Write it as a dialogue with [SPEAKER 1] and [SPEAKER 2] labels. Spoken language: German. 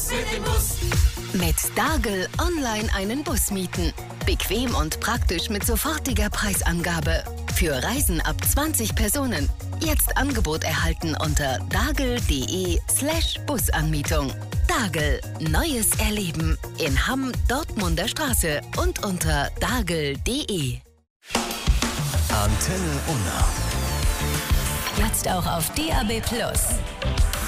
[SPEAKER 1] mit dem Bus.
[SPEAKER 2] Mit Dagel online einen Bus mieten. Bequem und praktisch mit sofortiger Preisangabe. Für Reisen ab 20 Personen. Jetzt Angebot erhalten unter dagel.de/Busanmietung. Dagel, neues Erleben. In Hamm, Dortmunder Straße und unter dagel.de.
[SPEAKER 3] Antenne Unna.
[SPEAKER 2] Jetzt auch auf DAB+.